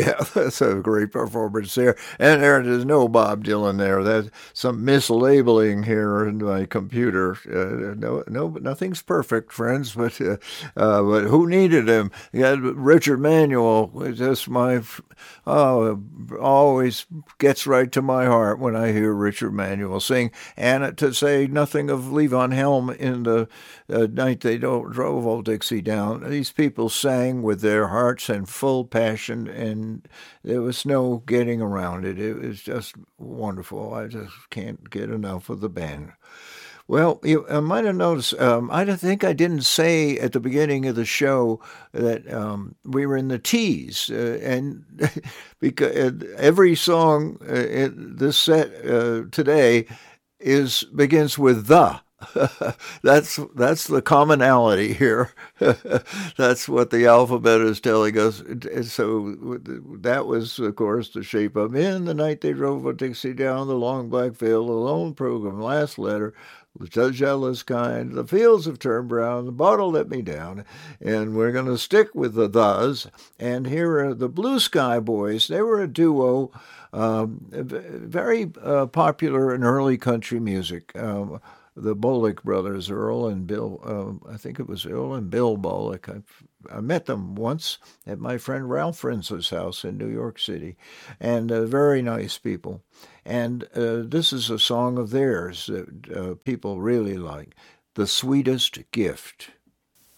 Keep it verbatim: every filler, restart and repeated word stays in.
yeah, that's a great performance there. And there, there's no Bob Dylan there. That's some mislabeling here in my computer. Uh, no, no, nothing's perfect, friends. But uh, uh, but who needed him? You had Richard Manuel. Just my oh, always gets right to my heart when I hear Richard Manuel sing. And to say nothing of Levon Helm in the uh, night they don't drove old Dixie down. These people sang with their hearts and full passion, and there was no getting around it. It was just wonderful. I just can't get enough of the band. Well, you I might have noticed. Um, I don't think I didn't say at the beginning of the show that um, we were in the tees, uh, and because uh, every song uh, in this set uh, today is begins with the. that's that's the commonality here. That's what the alphabet is telling us. So that was, of course, the shape of in the night they drove a Dixie down the long black field, the lone program, last letter. The jealous kind, the fields have turned brown, the bottle let me down, and we're going to stick with the thes. And here are the Blue Sky Boys. They were a duo, um, very uh, popular in early country music. Um, the Bullock brothers, Earl and Bill, uh, I think it was Earl and Bill Bullock. I, I met them once at my friend Ralph Frienz's house in New York City, and uh, very nice people. And uh, this is a song of theirs that uh, people really like, The Sweetest Gift.